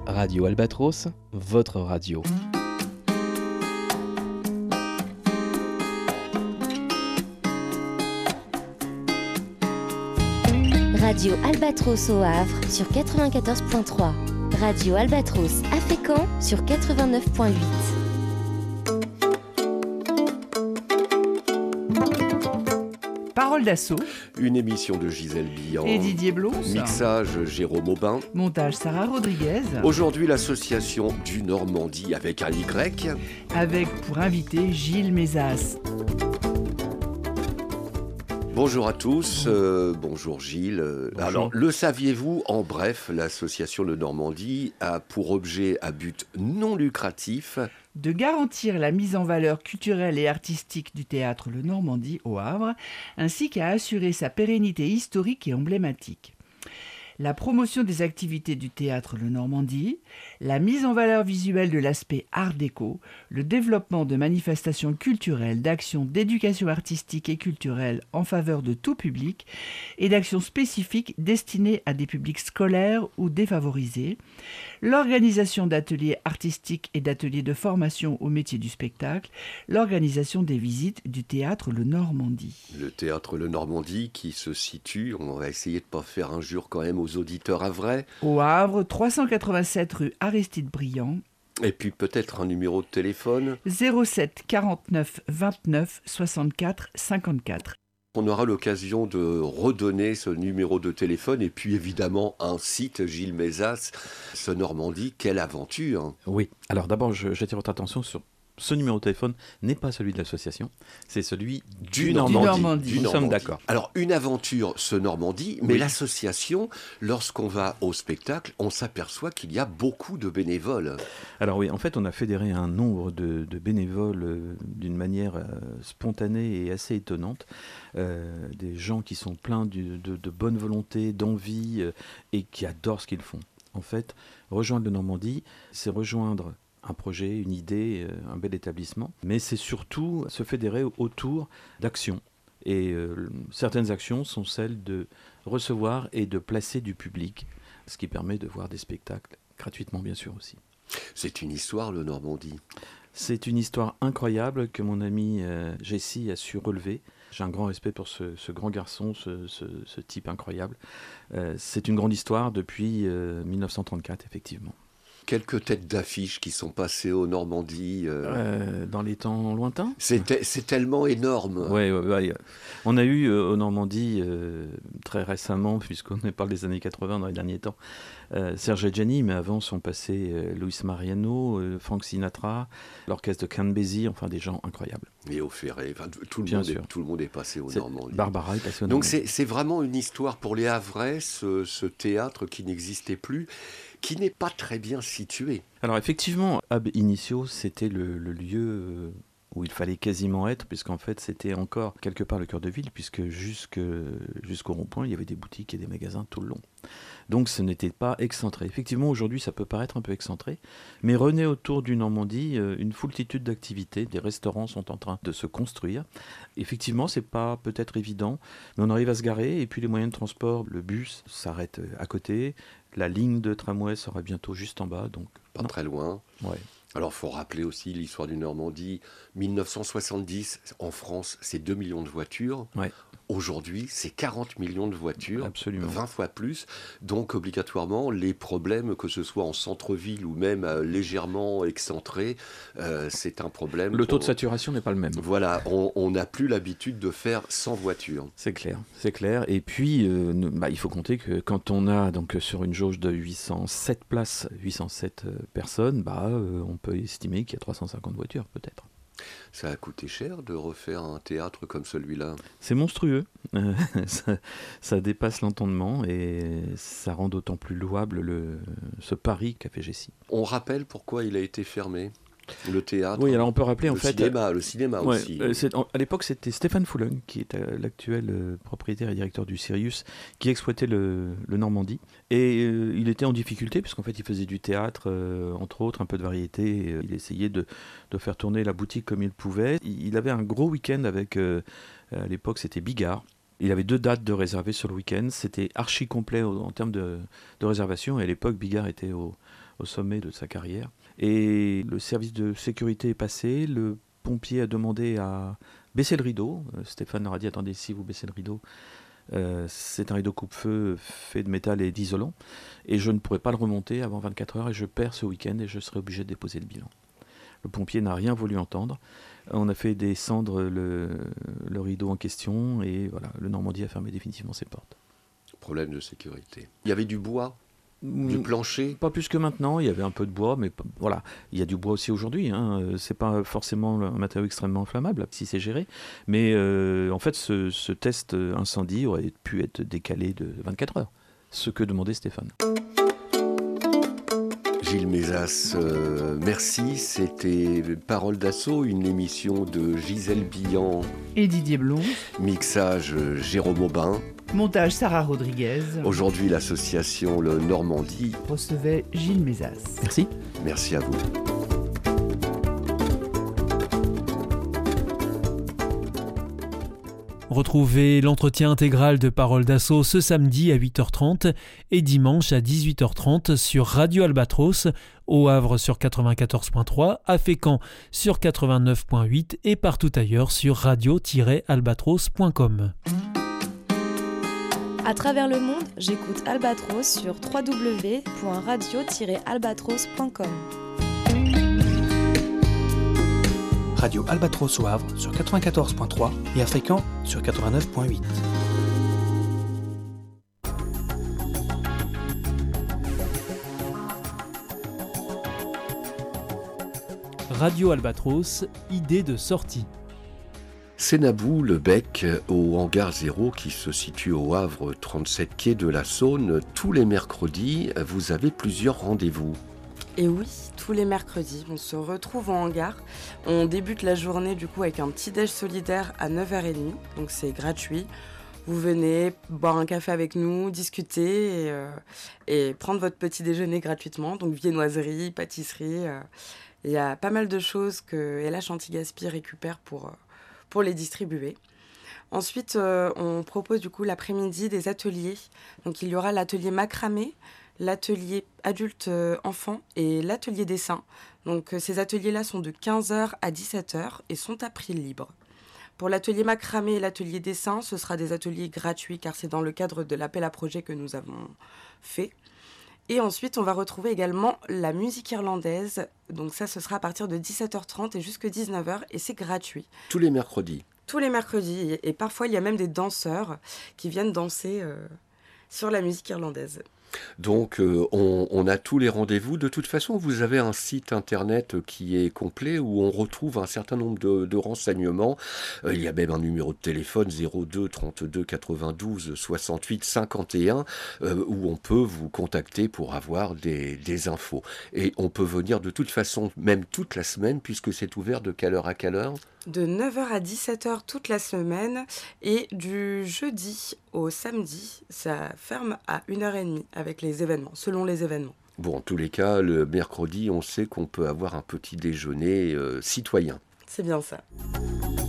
Radio Albatros, votre radio. Radio Albatros au Havre sur 94.3. Radio Albatros à Fécamp sur 89.8. Parole d'assaut. Une émission de Gisèle Billan Et Didier Blons. Mixage Jérôme Aubin. Montage Sarah Rodriguez. Aujourd'hui, l'association du Normandie avec un Y. Avec pour invité Gilles Mézas. Bonjour à tous, bonjour Gilles. Bonjour. Alors, le saviez-vous, en bref, l'association de Normandie a pour objet à but non lucratif De garantir la mise en valeur culturelle et artistique du théâtre Le Normandie au Havre, ainsi qu'à assurer sa pérennité historique et emblématique. La promotion des activités du théâtre Le Normandie, la mise en valeur visuelle de l'aspect art déco, le développement de manifestations culturelles, d'actions d'éducation artistique et culturelle en faveur de tout public et d'actions spécifiques destinées à des publics scolaires ou défavorisés, l'organisation d'ateliers artistiques et d'ateliers de formation au métier du spectacle, l'organisation des visites du théâtre Le Normandie. Le théâtre Le Normandie qui se situe, on va essayer de ne pas faire injure quand même aux auditeurs havrais, Au Havre, 387 rue Aristide Briand, et puis peut-être un numéro de téléphone. 07 49 29 64 54. On aura l'occasion de redonner ce numéro de téléphone et puis évidemment un site, Gilles Mézas, ce Normandie, quelle aventure! Oui, alors d'abord, j'attire votre attention sur ce numéro de téléphone n'est pas celui de l'association, c'est celui du Normandie. Nous sommes d'accord. Alors, une aventure, ce Normandie, mais Oui. l'association, lorsqu'on va au spectacle, on s'aperçoit qu'il y a beaucoup de bénévoles. Alors oui, en fait, on a fédéré un nombre de bénévoles d'une manière spontanée et assez étonnante. Des gens qui sont pleins de bonne volonté, d'envie et qui adorent ce qu'ils font. En fait, rejoindre le Normandie, c'est rejoindre un projet, une idée, un bel établissement, mais c'est surtout se fédérer autour d'actions. Et certaines actions sont celles de recevoir et de placer du public, ce qui permet de voir des spectacles gratuitement, bien sûr aussi. C'est une histoire, le Normandie. C'est une histoire incroyable que mon ami Jessie a su relever. J'ai un grand respect pour ce grand garçon, ce type incroyable. C'est une grande histoire depuis 1934, effectivement. Quelques têtes d'affiche qui sont passées au Normandie. Dans les temps lointains. C'est tellement énorme. Ouais. On a eu au Normandie très récemment, puisqu'on parle des années 80 dans les derniers temps, Serge Adjani, mais avant sont passés Luis Mariano, Frank Sinatra, l'orchestre de Count Basie, enfin des gens incroyables. Et au Ferré, enfin, tout Bien le sûr. monde est passé au Normandie. Barbara est passée au Donc Normandie. c'est vraiment une histoire pour les Havrais, ce théâtre qui n'existait plus, qui n'est pas très bien situé. Alors effectivement, Ab Initio, c'était le lieu où il fallait quasiment être, puisqu'en fait c'était encore quelque part le cœur de ville, puisque jusqu'au rond-point, il y avait des boutiques et des magasins tout le long. Donc ce n'était pas excentré. Effectivement, aujourd'hui, ça peut paraître un peu excentré, mais renaît autour du Normandie une foultitude d'activités. Des restaurants sont en train de se construire. Effectivement, c'est pas peut-être évident, mais on arrive à se garer, et puis les moyens de transport, le bus s'arrête à côté, la ligne de tramway sera bientôt juste en bas, donc Pas non. très loin. Ouais. Alors, il faut rappeler aussi l'histoire du Normandie. 1970, en France, c'est 2 millions de voitures. Ouais. Aujourd'hui, c'est 40 millions de voitures, Absolument. 20 fois plus. Donc, obligatoirement, les problèmes, que ce soit en centre-ville ou même légèrement excentré, c'est un problème. Le taux de saturation n'est pas le même. Voilà, on n'a plus l'habitude de faire sans voiture. C'est clair. Et puis, il faut compter que quand on a donc sur une jauge de 807 places, 807 personnes, on peut estimer qu'il y a 350 voitures peut-être. Ça a coûté cher de refaire un théâtre comme celui-là. C'est monstrueux. Ça dépasse l'entendement et ça rend d'autant plus louable ce pari qu'a fait Jessie. On rappelle pourquoi il a été fermé, le théâtre. Oui, alors on peut rappeler en le fait. cinéma Ouais, aussi. à l'époque, c'était Stéphane Foulon, qui est l'actuel propriétaire et directeur du Sirius, qui exploitait le Normandie. Et il était en difficulté, puisqu'en fait, il faisait du théâtre, entre autres, un peu de variété. Il essayait de faire tourner la boutique comme il pouvait. Il avait un gros week-end avec, à l'époque, c'était Bigard. Il avait 2 dates de réservées sur le week-end. C'était archi complet en termes de réservation. Et à l'époque, Bigard était au sommet de sa carrière. Et le service de sécurité est passé, le pompier a demandé à baisser le rideau. Stéphane leur a dit, attendez, si vous baissez le rideau, c'est un rideau coupe-feu fait de métal et d'isolant, et je ne pourrai pas le remonter avant 24 heures, et je perds ce week-end, et je serai obligé de déposer le bilan. Le pompier n'a rien voulu entendre. On a fait descendre le rideau en question, et voilà, le Normandie a fermé définitivement ses portes. Problème de sécurité. Il y avait du bois, du plancher. Pas plus que maintenant, il y avait un peu de bois, mais voilà, il y a du bois aussi aujourd'hui. C'est pas forcément un matériau extrêmement inflammable, si c'est géré. Mais en fait, ce test incendie aurait pu être décalé de 24 heures, ce que demandait Stéphane. Gilles Mézas, merci. C'était Parole d'Assaut, une émission de Gisèle Billan et Didier Blon. Mixage Jérôme Aubin. Montage Sarah Rodriguez. Aujourd'hui, l'association Le Normandie recevait Gilles Mézas. Merci. Merci à vous. Retrouvez l'entretien intégral de Parole d'Assaut ce samedi à 8h30 et dimanche à 18h30 sur Radio Albatros, au Havre sur 94.3, à Fécamp sur 89.8 et partout ailleurs sur radio-albatros.com. À travers le monde, j'écoute Albatros sur www.radio-albatros.com. Radio Albatros au Havre sur 94.3 et à Fécamp sur 89.8. Radio Albatros, idée de sortie. Sénabou, le Bec, au hangar 0 qui se situe au Havre, 37 quai de la Saône. Tous les mercredis, vous avez plusieurs rendez-vous. Et oui, tous les mercredis, on se retrouve en hangar. On débute la journée du coup avec un petit déj solidaire à 9h30, donc c'est gratuit. Vous venez boire un café avec nous, discuter et prendre votre petit déjeuner gratuitement. Donc viennoiserie, pâtisserie, il y a pas mal de choses que LH Anti-Gaspi récupère pour les distribuer. Ensuite, on propose du coup l'après-midi des ateliers. Donc il y aura l'atelier macramé, l'atelier adulte-enfant et l'atelier dessin. Donc ces ateliers-là sont de 15h à 17h et sont à prix libre. Pour l'atelier macramé et l'atelier dessin, ce sera des ateliers gratuits car c'est dans le cadre de l'appel à projet que nous avons fait. Et ensuite, on va retrouver également la musique irlandaise. Donc ça, ce sera à partir de 17h30 et jusqu'à 19h et c'est gratuit. Tous les mercredis. Tous les mercredis. Et parfois, il y a même des danseurs qui viennent danser sur la musique irlandaise. Donc, on a tous les rendez-vous. De toute façon, vous avez un site internet qui est complet où on retrouve un certain nombre de renseignements. Il y a même un numéro de téléphone 02 32 92 68 51 où on peut vous contacter pour avoir des infos. Et on peut venir de toute façon, même toute la semaine, puisque c'est ouvert de quelle heure à quelle heure ? De 9h à 17h toute la semaine et du jeudi au samedi, ça ferme à 1h30 avec les événements, selon les événements. Bon, en tous les cas, le mercredi, on sait qu'on peut avoir un petit déjeuner citoyen. C'est bien ça.